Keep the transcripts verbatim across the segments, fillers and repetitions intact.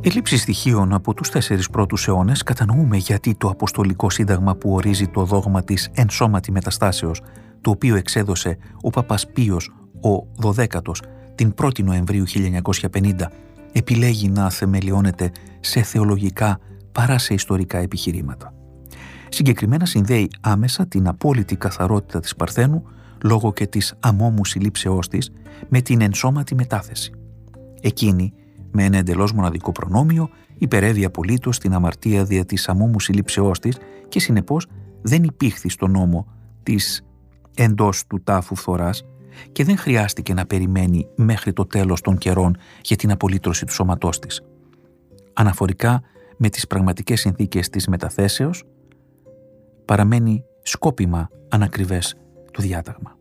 λήψη στοιχείων από τους τέσσερις πρώτους αιώνες κατανοούμε γιατί το Αποστολικό Σύνταγμα που ορίζει το δόγμα της εν σώματι μεταστάσεως, το οποίο εξέδωσε ο Παπάς Πίος ο δωδέκατος την πρώτη Νοεμβρίου χίλια εννιακόσια πενήντα, επιλέγει να θεμελιώνεται σε θεολογικά παρά σε ιστορικά επιχειρήματα. Συγκεκριμένα συνδέει άμεσα την απόλυτη καθαρότητα της Παρθένου, λόγω και της αμόμου συλλήψεώς της, με την ενσώματη μετάθεση. Εκείνη, με ένα εντελώς μοναδικό προνόμιο, υπερεύει απολύτως την αμαρτία δια της αμόμου συλλήψεώς της και συνεπώς δεν υπήχθη στον νόμο της εντός του τάφου φθοράς και δεν χρειάστηκε να περιμένει μέχρι το τέλος των καιρών για την απολύτρωση του σώματός της. Αναφορικά με τις πραγματικές συνθήκες της μεταθέσεως, παραμένει σκόπιμα ανακριβές το διάταγμα.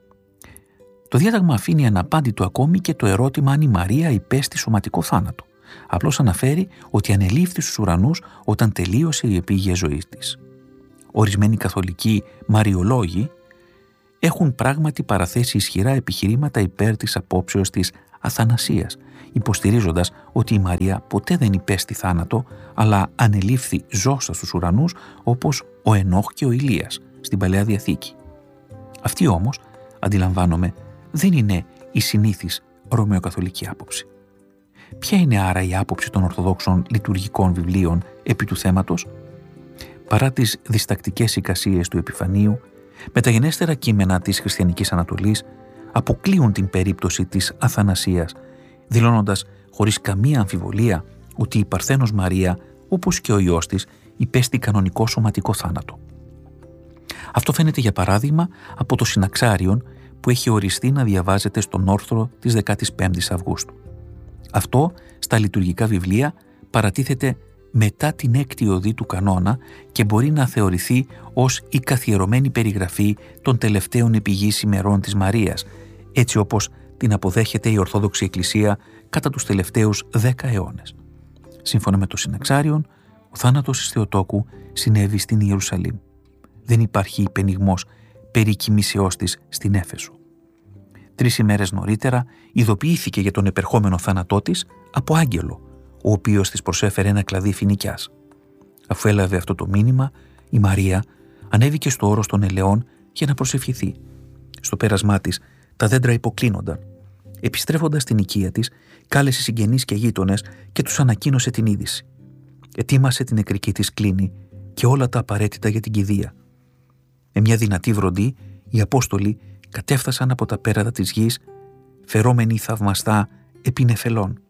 Το διάταγμα αφήνει αναπάντητο ακόμη και το ερώτημα αν η Μαρία υπέστη σωματικό θάνατο. Απλώς αναφέρει ότι ανελήφθη στους ουρανούς όταν τελείωσε η επίγεια ζωή της. Ορισμένοι καθολικοί μαριολόγοι έχουν πράγματι παραθέσει ισχυρά επιχειρήματα υπέρ της απόψεως της αθανασίας, υποστηρίζοντας ότι η Μαρία ποτέ δεν υπέστη θάνατο, αλλά ανελήφθη ζώσα στους ουρανούς όπως ο Ενόχ και ο Ηλίας στην Παλαιά Διαθήκη. Αυτή όμως, αντιλαμβάνομαι, δεν είναι η συνήθις ρωμαιοκαθολική άποψη. Ποια είναι άρα η άποψη των Ορθοδόξων λειτουργικών βιβλίων επί του θέματος? Παρά τις διστακτικές εικασίες του Επιφανίου, μεταγενέστερα κείμενα της χριστιανικής Ανατολής αποκλείουν την περίπτωση της αθανασίας, δηλώνοντας χωρίς καμία αμφιβολία ότι η Παρθένος Μαρία, όπως και ο Υιός της, υπέστη κανονικό σωματικό θάνατο. Αυτό φαίνεται για παράδειγμα από το Συναξάριον που έχει οριστεί να διαβάζεται στον όρθρο της δεκαπέντε Αυγούστου. Αυτό στα λειτουργικά βιβλία παρατίθεται μετά την έκτη οδή του κανόνα και μπορεί να θεωρηθεί ως η καθιερωμένη περιγραφή των τελευταίων επιγείς ημερών της Μαρίας, έτσι όπως την αποδέχεται η Ορθόδοξη Εκκλησία κατά τους τελευταίους δέκα αιώνες. Σύμφωνα με το Συναξάριον, ο θάνατος της Θεοτόκου συνέβη στην Ιερουσαλήμ. Δεν υπάρχει υπενιγμός περί κοιμήσεώς της στην Έφεσο. Τρεις ημέρες νωρίτερα ειδοποιήθηκε για τον επερχόμενο θάνατό της από άγγελο, ο οποίος της προσέφερε ένα κλαδί φοινικιάς. Αφού έλαβε αυτό το μήνυμα, η Μαρία ανέβηκε στο όρος των ελαιών για να προσευχηθεί. Στο πέρασμά της τα δέντρα υποκλίνονταν. Επιστρέφοντας στην οικία της, κάλεσε συγγενείς και γείτονες και τους ανακοίνωσε την είδηση. Ετοίμασε την νεκρική της κλίνη και όλα τα απαραίτητα για την κηδεία. Με μια δυνατή βροντή, οι Απόστολοι κατέφθασαν από τα πέρατα της γης, φερόμενοι θαυμαστά επί νεφελών.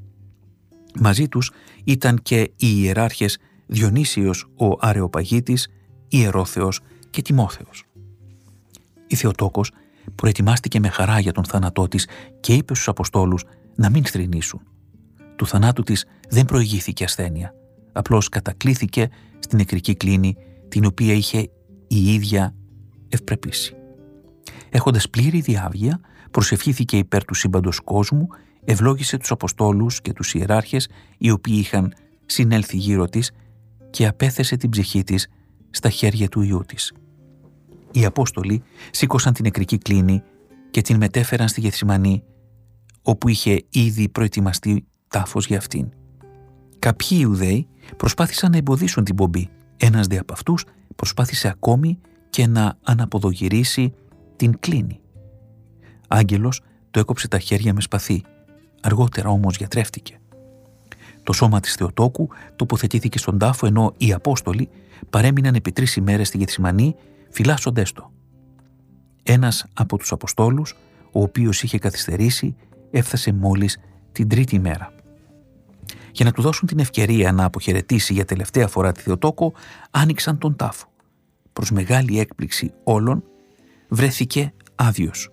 Μαζί τους ήταν και οι ιεράρχες Διονύσιος ο Αρεοπαγίτης, Ιερόθεος και Τιμόθεος. Η Θεοτόκος προετοιμάστηκε με χαρά για τον θάνατό της και είπε στους Αποστόλους να μην θρηνήσουν. Του θανάτου της δεν προηγήθηκε ασθένεια, απλώς κατακλήθηκε στην νεκρική κλίνη την οποία είχε η ίδια ευπρεπήσει. Έχοντας πλήρη διάβγεια, προσευχήθηκε υπέρ του σύμπαντος κόσμου, ευλόγησε τους Αποστόλους και τους ιεράρχες οι οποίοι είχαν συνέλθει γύρω της και απέθεσε την ψυχή της στα χέρια του Υιού της. Οι Απόστολοι σήκωσαν την νεκρική κλίνη και την μετέφεραν στη Γεθσιμανή, όπου είχε ήδη προετοιμαστεί τάφος για αυτήν. Κάποιοι Ιουδαίοι προσπάθησαν να εμποδίσουν την πομπή. Ένας δε από αυτούς προσπάθησε ακόμη και να αναποδογυρίσει την κλίνη. Άγγελος το έκοψε τα χέρια με σπαθί. Αργότερα όμως γιατρεύτηκε. Το σώμα της Θεοτόκου τοποθετήθηκε στον τάφο, ενώ οι Απόστολοι παρέμειναν επί τρεις ημέρες στη Γεθσιμανή φυλάσσοντες το. Ένας από τους Αποστόλους, ο οποίος είχε καθυστερήσει, έφτασε μόλις την τρίτη μέρα. Για να του δώσουν την ευκαιρία να αποχαιρετήσει για τελευταία φορά τη Θεοτόκο, άνοιξαν τον τάφο. Προς μεγάλη έκπληξη όλων, βρέθηκε άδειος.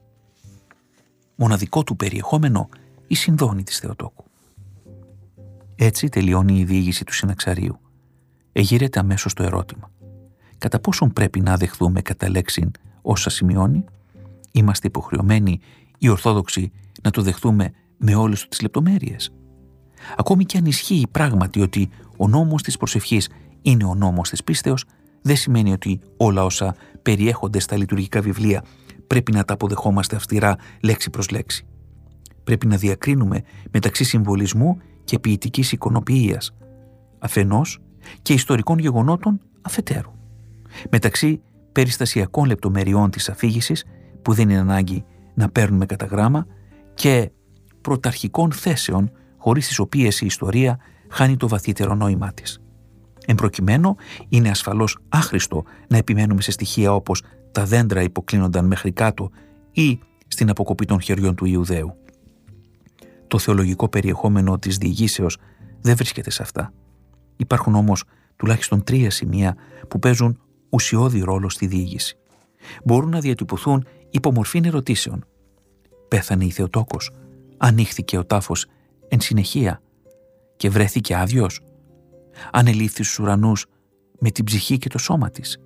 Μοναδικό του περιεχόμενο η συνδόνη της Θεοτόκου. Έτσι τελειώνει η διήγηση του Συναξαρίου. Εγείρεται αμέσως το ερώτημα. Κατά πόσον πρέπει να δεχθούμε κατά λέξιν όσα σημειώνει? Είμαστε υποχρεωμένοι οι Ορθόδοξοι να το δεχθούμε με όλες τις λεπτομέρειες? Ακόμη και αν ισχύει πράγματι ότι ο νόμος της προσευχής είναι ο νόμος της πίστεως, δεν σημαίνει ότι όλα όσα περιέχονται στα λειτουργικά βιβλία πρέπει να τα αποδεχόμαστε αυστηρά λέξη προς λέξη. Πρέπει να διακρίνουμε μεταξύ συμβολισμού και ποιητικής εικονοποιίας αφενός και ιστορικών γεγονότων αφετέρου. Μεταξύ περιστασιακών λεπτομεριών της αφήγησης που δεν είναι ανάγκη να παίρνουμε κατά γράμμα και πρωταρχικών θέσεων χωρίς τις οποίες η ιστορία χάνει το βαθύτερο νόημά της. Εν προκειμένου, είναι ασφαλώς άχρηστο να επιμένουμε σε στοιχεία όπως τα δέντρα υποκλίνονταν μέχρι κάτω ή στην αποκοπή των χεριών του Ιουδαίου. Το θεολογικό περιεχόμενο της διηγήσεως δεν βρίσκεται σε αυτά. Υπάρχουν όμως τουλάχιστον τρία σημεία που παίζουν ουσιώδη ρόλο στη διήγηση. Μπορούν να διατυπωθούν υπομορφήν ερωτήσεων. Πέθανε η Θεοτόκος, ανοίχθηκε ο τάφος εν συνεχεία και βρέθηκε άδειος, ανελήφθη στους ουρανούς με την ψυχή και το σώμα της.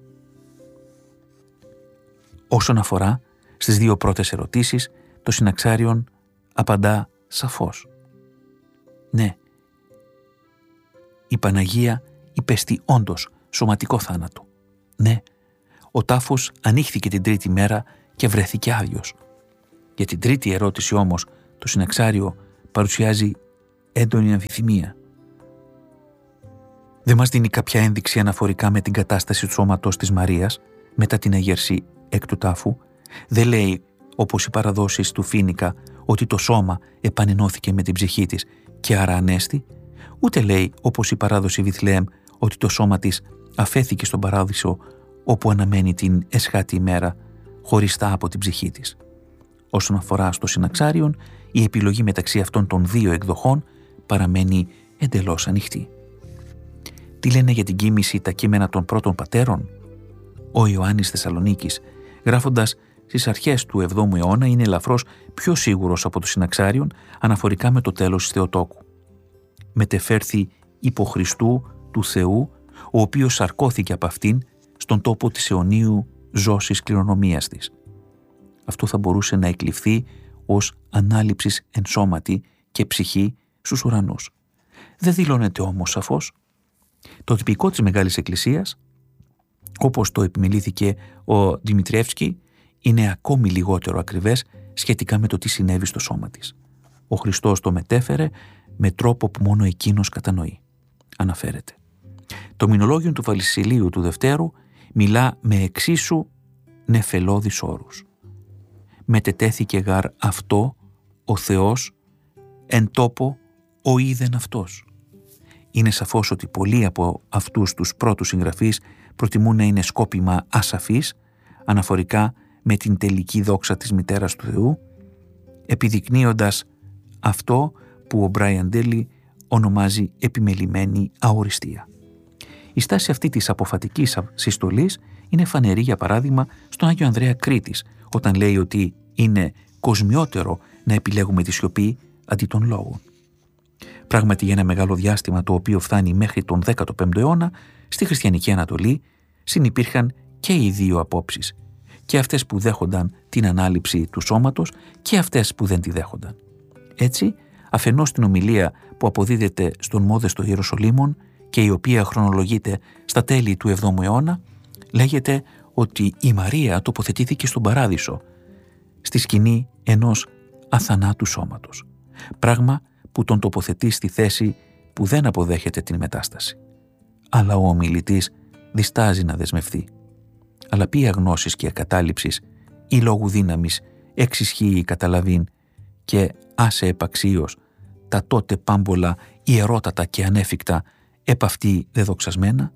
Όσον αφορά στις δύο πρώτες ερωτήσεις, το Συναξάριον απαντά σαφώς. Ναι, η Παναγία υπέστη όντως σωματικό θάνατο. Ναι, ο τάφος ανοίχθηκε την τρίτη μέρα και βρέθηκε άδειος. Για την τρίτη ερώτηση όμως, το Συναξάριο παρουσιάζει έντονη αμφιθυμία. Δεν μας δίνει κάποια ένδειξη αναφορικά με την κατάσταση του σώματος της Μαρίας μετά την αγέρση εκ του τάφου. Δεν λέει, όπως οι παραδόσεις του Φίνικα, ότι το σώμα επανενώθηκε με την ψυχή της και άρα ανέστη. Ούτε λέει, όπως η παράδοση Βιθλεέμ, ότι το σώμα της αφέθηκε στον παράδεισο όπου αναμένει την εσχάτη ημέρα χωριστά από την ψυχή της. Όσον αφορά στο Συναξάριον, η επιλογή μεταξύ αυτών των δύο εκδοχών παραμένει εντελώς ανοιχτή. Τι λένε για την κοίμηση τα κείμενα των πρώτων πατέρων? Ο Ιωάννης Θεσσαλονίκης, γράφοντας στις αρχές του εβδόμου αιώνα, είναι ελαφρώς πιο σίγουρος από το Συναξάριον αναφορικά με το τέλος της Θεοτόκου. Μετεφέρθη υπό Χριστού του Θεού, ο οποίος σαρκώθηκε από αυτήν στον τόπο της αιωνίου ζώσης κληρονομίας της. Αυτό θα μπορούσε να εκλειφθεί ως ανάληψης εν σώματι και ψυχή στους ουρανούς. Δεν δηλώνεται όμως σαφώς. Το τυπικό της Μεγάλης Εκκλησίας, όπως το επιμελήθηκε ο Δημητριεύσκη, είναι ακόμη λιγότερο ακριβές σχετικά με το τι συνέβη στο σώμα της. Ο Χριστός το μετέφερε με τρόπο που μόνο εκείνος κατανοεί. Αναφέρεται. Το μηνολόγιο του Βασιλείου του Δευτέρου μιλά με εξίσου νεφελώδεις όρους. Μετετέθηκε γαρ αυτό ο Θεός εν τόπο ο είδεν αυτός. Είναι σαφώς ότι πολλοί από αυτούς τους πρώτους συγγραφείς προτιμούν να είναι σκόπιμα ασαφείς αναφορικά με την τελική δόξα της μητέρας του Θεού, επιδεικνύοντας αυτό που ο Μπράιαν Ντέλι ονομάζει επιμελημένη αοριστία. Η στάση αυτή της αποφατικής συστολής είναι φανερή, για παράδειγμα, στον Άγιο Ανδρέα Κρήτης, όταν λέει ότι είναι κοσμιότερο να επιλέγουμε τη σιωπή αντί των λόγων. Πράγματι, για ένα μεγάλο διάστημα, το οποίο φτάνει μέχρι τον δέκατο πέμπτο αιώνα, στη χριστιανική Ανατολή συνυπήρχαν και οι δύο απόψεις, και αυτές που δέχονταν την ανάληψη του σώματος και αυτές που δεν τη δέχονταν. Έτσι, αφενός την ομιλία που αποδίδεται στον Μόδεστο Ιεροσολύμων και η οποία χρονολογείται στα τέλη του εβδόμου αιώνα, λέγεται ότι η Μαρία τοποθετήθηκε στον Παράδεισο, στη σκηνή ενός αθανάτου σώματος. Πράγμα που τον τοποθετεί στη θέση που δεν αποδέχεται την μετάσταση. Αλλά ο ομιλητής διστάζει να δεσμευτεί. Αλλά ποια γνώσης και ακατάληψης ή λόγου δύναμης εξισχύει καταλαβήν και άσε επαξίως τα τότε πάμπολα ιερότατα και ανέφικτα επ' αυτή δεδοξασμένα,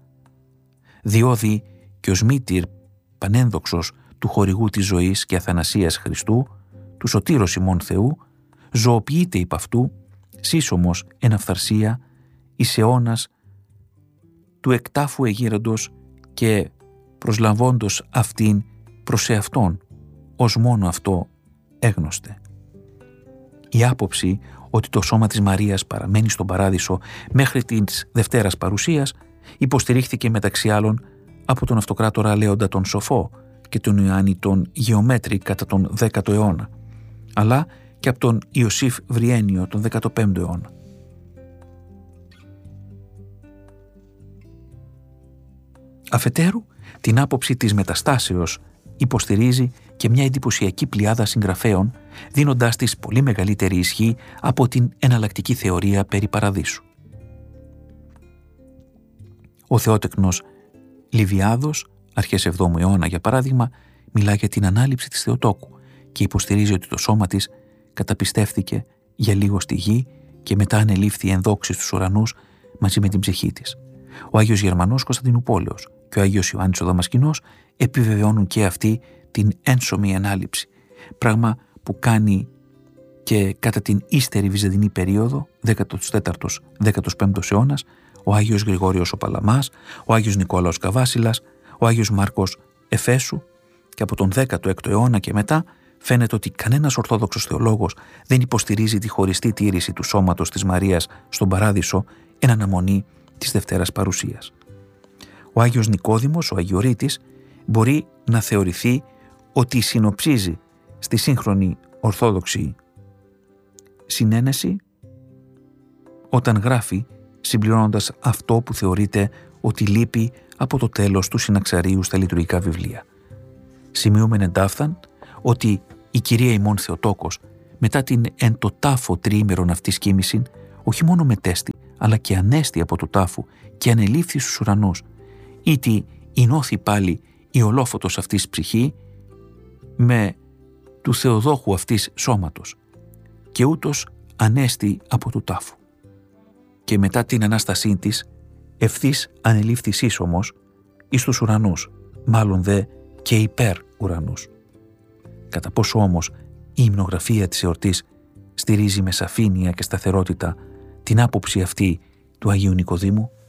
διότι και ο Σμήτηρ πανένδοξος του χορηγού της ζωής και αθανασίας Χριστού, του σωτήρος ημών Θεού, ζωοποιείται υπ' αυτού, σύσσωμος εν αυθαρσία, εις αιώνας του εκτάφου εγείραντος και προσλαμβώντος αυτήν προς εαυτόν, ως μόνο αυτό έγνωστε. Η άποψη ότι το σώμα της Μαρίας παραμένει στον Παράδεισο μέχρι της Δευτέρας Παρουσίας υποστηρίχθηκε μεταξύ άλλων από τον Αυτοκράτορα Λέοντα τον Σοφό και τον Ιωάννη τον Γεωμέτρη κατά τον δέκατο αιώνα, αλλά και από τον Ιωσήφ Βριένιο τον δέκατο πέμπτο αιώνα. Αφετέρου, την άποψη της μεταστάσεως υποστηρίζει και μια εντυπωσιακή πλειάδα συγγραφέων δίνοντάς της πολύ μεγαλύτερη ισχύ από την εναλλακτική θεωρία περί παραδείσου. Ο θεότεκνος Λιβιάδος, αρχές εβδόμου αιώνα για παράδειγμα, μιλά για την ανάληψη της Θεοτόκου και υποστηρίζει ότι το σώμα της καταπιστεύθηκε για λίγο στη γη και μετά ανελήφθη ενδόξεις στους ουρανούς μαζί με την ψυχή της. Ο Άγιος Γερμανός Κωνσταντινουπόλεως και ο Άγιος Ιωάννης ο Δαμασκηνός επιβεβαιώνουν και αυτοί την ένσωμη ανάληψη, πράγμα που κάνει και κατά την ύστερη βυζαντινή περίοδο, δέκατος τέταρτος με δέκατος πέμπτος αιώνας, ο Άγιος Γρηγόριος ο Παλαμάς, ο Άγιος Νικόλαος Καβάσιλας, ο Άγιος Μάρκος Εφέσου, και από τον δέκατο έκτο αιώνα και μετά φαίνεται ότι κανένας ορθόδοξος θεολόγος δεν υποστηρίζει τη χωριστή τήρηση του σώματος της Μαρίας στον Παράδεισο εν αναμονή της Δευτέρας Παρουσίας. Ο Άγιος Νικόδημος, ο Αγιορείτης, μπορεί να θεωρηθεί ότι συνοψίζει στη σύγχρονη ορθόδοξη συνένεση όταν γράφει συμπληρώνοντας αυτό που θεωρείται ότι λείπει από το τέλος του Συναξαρίου στα λειτουργικά βιβλία. Σημειούμεν εντάφθαν ότι η Κυρία ημών Θεοτόκος μετά την εν το τάφο τριήμερον αυτής κοίμησιν όχι μόνο μετέστη αλλά και ανέστη από το τάφου και ανελήφθη στους ουρανούς, ήτι εινώθη πάλι η ολόφωτος αυτής ψυχή με του Θεοδόχου αυτής σώματος και ούτως ανέστη από του τάφου. Και μετά την Ανάστασή της ευθύς ανελήφθη σύσσωμος εις τους ουρανούς, μάλλον δε και υπέρ ουρανούς. Κατά πόσο όμως η υμνογραφία της εορτής στηρίζει με σαφήνεια και σταθερότητα την άποψη αυτή του Αγίου Νικοδήμου?